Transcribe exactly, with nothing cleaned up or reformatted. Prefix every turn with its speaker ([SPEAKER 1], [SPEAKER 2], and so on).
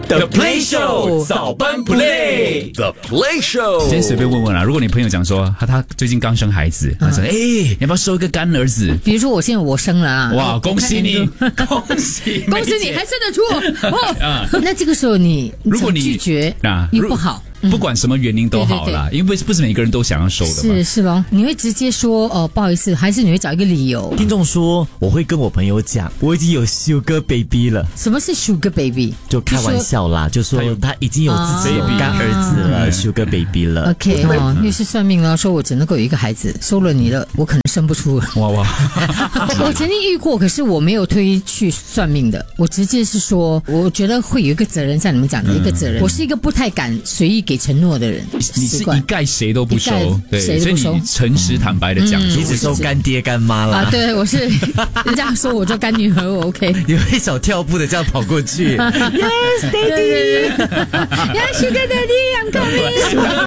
[SPEAKER 1] The Play Show 早班 Play
[SPEAKER 2] The Play Show。
[SPEAKER 3] 今天随便问问啦，如果你朋友讲说他他最近刚生孩子，他说哎、欸，你要不要收一个干儿子？
[SPEAKER 4] 比如说我现在我生了啊，
[SPEAKER 3] 哇，恭喜你，恭喜，
[SPEAKER 4] 恭喜你还生得出哦。那这个时候你
[SPEAKER 3] 如果你
[SPEAKER 4] 拒绝
[SPEAKER 3] 啊，
[SPEAKER 4] 又不好。
[SPEAKER 3] 不管什么原因都好啦，
[SPEAKER 4] 对对对，
[SPEAKER 3] 因为不是每个人都想要收的嘛。
[SPEAKER 4] 是是咯，你会直接说哦不好意思，还是你会找一个理由？
[SPEAKER 1] 听众说我会跟我朋友讲，我已经有 Sugar Baby 了。
[SPEAKER 4] 什么是 Sugar Baby？
[SPEAKER 1] 就开玩笑啦，就说他已经有自己有干儿子了、啊、，Sugar Baby 了。
[SPEAKER 4] OK 哦，又是算命了，说我只能够有一个孩子，收了你了，我可能生不出。
[SPEAKER 3] 哇哇！
[SPEAKER 4] 我曾经遇过，可是我没有推去算命的，我直接是说，我觉得会有一个责任，像你们讲的一个责任。嗯、我是一个不太敢随意给承诺的人。
[SPEAKER 3] 你是一概谁都不收，对，所以你诚实坦白的讲，
[SPEAKER 1] 你只收干爹干妈啦。
[SPEAKER 4] 啊，对，我是人家说我做干女儿，我 OK。
[SPEAKER 1] 你会小跳步的这样跑过去 ，Yes Daddy，Yes
[SPEAKER 4] Sugar Daddy，I'm coming。